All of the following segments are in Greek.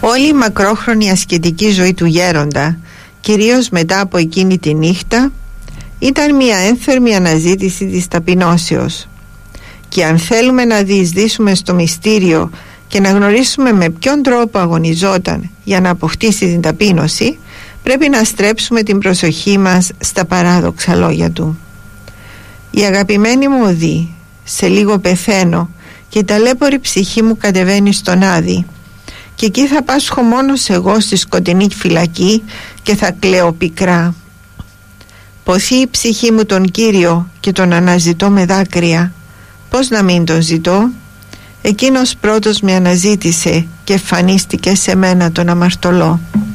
Όλη η μακρόχρονη ασκητική ζωή του γέροντα, κυρίως μετά από εκείνη τη νύχτα, ήταν μια ένθερμη αναζήτηση της ταπεινώσεως. Και αν θέλουμε να διεισδύσουμε στο μυστήριο και να γνωρίσουμε με ποιον τρόπο αγωνιζόταν για να αποκτήσει την ταπείνωση, πρέπει να στρέψουμε την προσοχή μας στα παράδοξα λόγια του. «Η αγαπημένη μου οδή, σε λίγο πεθαίνω και η ταλέπορη ψυχή μου κατεβαίνει στον Άδη και εκεί θα πάσχω μόνος εγώ στη σκοτεινή φυλακή και θα κλαίω πικρά. Ποθεί η ψυχή μου τον Κύριο και τον αναζητώ με δάκρυα. Πώς να μην τον ζητώ? Εκείνος πρώτος με αναζήτησε και εμφανίστηκε σε μένα τον αμαρτωλό».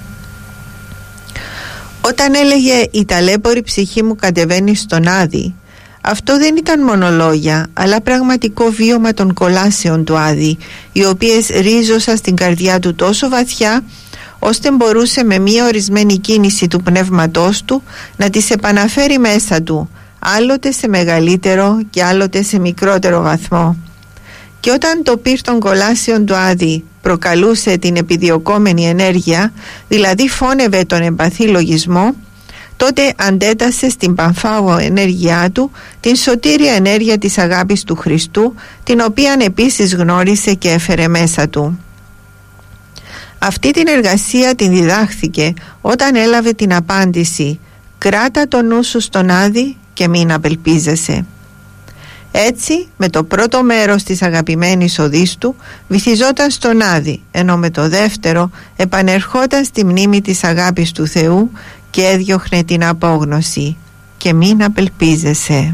Όταν έλεγε «η ταλέπορη ψυχή μου κατεβαίνει στον Άδη», αυτό δεν ήταν μόνο λόγια, αλλά πραγματικό βίωμα των κολάσεων του Άδη, οι οποίες ρίζωσαν στην καρδιά του τόσο βαθιά, ώστε μπορούσε με μία ορισμένη κίνηση του πνεύματός του να τις επαναφέρει μέσα του, άλλοτε σε μεγαλύτερο και άλλοτε σε μικρότερο βαθμό. Και όταν το πυρ των κολάσεων του Άδη προκαλούσε την επιδιωκόμενη ενέργεια, δηλαδή φώνευε τον εμπαθή λογισμό, τότε αντέτασε στην πανφάγω ενέργειά του την σωτήρια ενέργεια της αγάπης του Χριστού, την οποία επίσης γνώρισε και έφερε μέσα του. Αυτή την εργασία την διδάχθηκε όταν έλαβε την απάντηση «Κράτα το νου σου στον Άδη και μην απελπίζεσαι». Έτσι, με το πρώτο μέρος της αγαπημένης οδής του βυθιζόταν στον Άδη, ενώ με το δεύτερο επανερχόταν στη μνήμη της αγάπης του Θεού και έδιωχνε την απόγνωση «και μην απελπίζεσαι».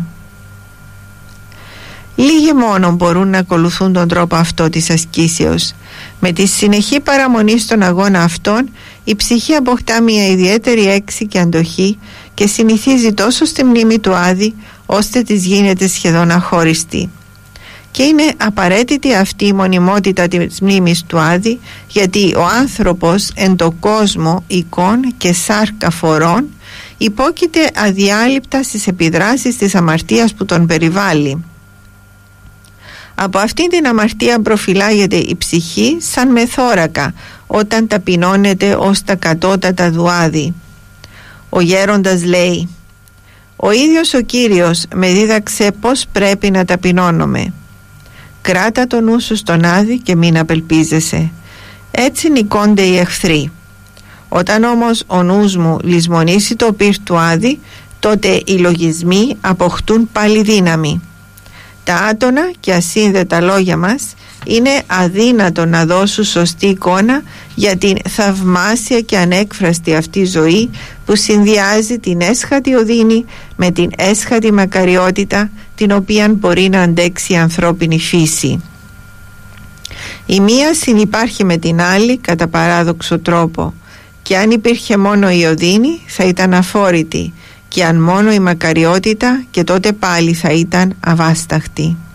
Λίγοι μόνο μπορούν να ακολουθούν τον τρόπο αυτό της ασκήσεως. Με τη συνεχή παραμονή στον αγώνα αυτόν, η ψυχή αποκτά μια ιδιαίτερη έξι και αντοχή και συνηθίζει τόσο στη μνήμη του Άδη, ώστε της γίνεται σχεδόν αχώριστη. Και είναι απαραίτητη αυτή η μονιμότητα της μνήμης του Άδη, γιατί ο άνθρωπος εν το κόσμο εικόν και σάρκα φορών υπόκειται αδιάλειπτα στις επιδράσεις της αμαρτίας που τον περιβάλλει. Από αυτήν την αμαρτία προφυλάγεται η ψυχή σαν μεθόρακα όταν ταπεινώνεται ως τα κατώτατα του Άδη. Ο γέροντας λέει «Ο ίδιος ο Κύριος με δίδαξε πώς πρέπει να ταπεινώνομαι. Κράτα το νου σου στον Άδη και μην απελπίζεσαι. Έτσι νικώνται οι εχθροί. Όταν όμως ο νους μου λησμονήσει το πυρ του Άδη, τότε οι λογισμοί αποκτούν πάλι δύναμη. Τα άτονα και ασύνδετα λόγια μας είναι αδύνατο να δώσουν σωστή εικόνα για την θαυμάσια και ανέκφραστη αυτή ζωή που συνδυάζει την έσχατη οδύνη με την έσχατη μακαριότητα, την οποία μπορεί να αντέξει η ανθρώπινη φύση. Η μία συνυπάρχει με την άλλη κατά παράδοξο τρόπο, και αν υπήρχε μόνο η οδύνη θα ήταν αφόρητη, και αν μόνο η μακαριότητα, και τότε πάλι θα ήταν αβάσταχτη.